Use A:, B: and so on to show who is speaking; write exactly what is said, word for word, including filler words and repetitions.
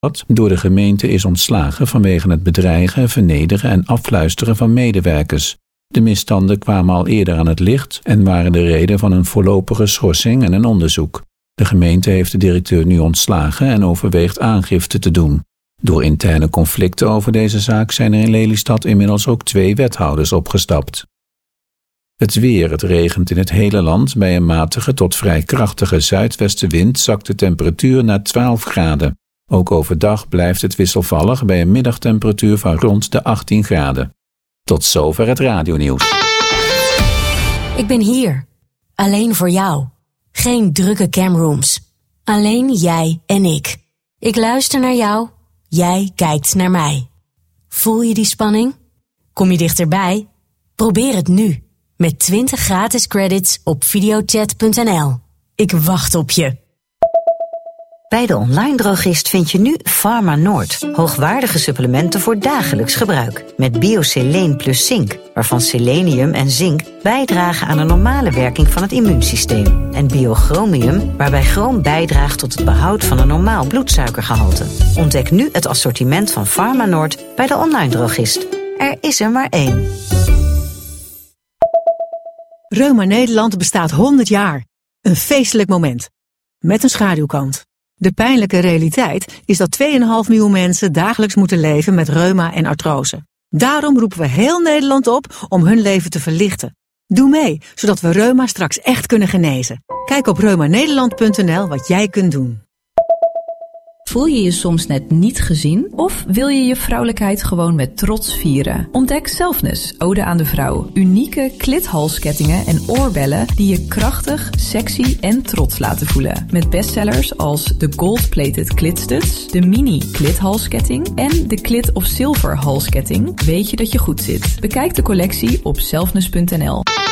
A: door de gemeente is ontslagen vanwege het bedreigen, vernederen en afluisteren van medewerkers. De misstanden kwamen al eerder aan het licht en waren de reden van een voorlopige schorsing en een onderzoek. De gemeente heeft de directeur nu ontslagen en overweegt aangifte te doen. Door interne conflicten over deze zaak zijn er in Lelystad inmiddels ook twee wethouders opgestapt. Het weer. Het regent in het hele land. Bij een matige tot vrij krachtige zuidwestenwind zakt de temperatuur naar twaalf graden. Ook overdag blijft het wisselvallig bij een middagtemperatuur van rond de achttien graden. Tot zover het radionieuws.
B: Ik ben hier. Alleen voor jou. Geen drukke camrooms. Alleen jij en ik. Ik luister naar jou. Jij kijkt naar mij. Voel je die spanning? Kom je dichterbij? Probeer het nu. Met twintig gratis credits op videochat punt n l. Ik wacht op je.
C: Bij de online drogist vind je nu Pharma Noord. Hoogwaardige supplementen voor dagelijks gebruik. Met Bioseleen plus zink, waarvan selenium en zink bijdragen aan de normale werking van het immuunsysteem. En Biochromium, waarbij chroom bijdraagt tot het behoud van een normaal bloedsuikergehalte. Ontdek nu het assortiment van Pharma Noord bij de online drogist. Er is er maar één.
D: Reuma Nederland bestaat honderd jaar. Een feestelijk moment. Met een schaduwkant. De pijnlijke realiteit is dat twee komma vijf miljoen mensen dagelijks moeten leven met reuma en artrose. Daarom roepen we heel Nederland op om hun leven te verlichten. Doe mee, zodat we reuma straks echt kunnen genezen. Kijk op reuma nederland punt n l wat jij kunt doen.
E: Voel je je soms net niet gezien? Of wil je je vrouwelijkheid gewoon met trots vieren? Ontdek Selfness, Ode aan de Vrouw. Unieke klithalskettingen en oorbellen die je krachtig, sexy en trots laten voelen. Met bestsellers als de gold-plated klitstuds, de mini klithalsketting en de klit of silver halsketting weet je dat je goed zit. Bekijk de collectie op selfness punt n l.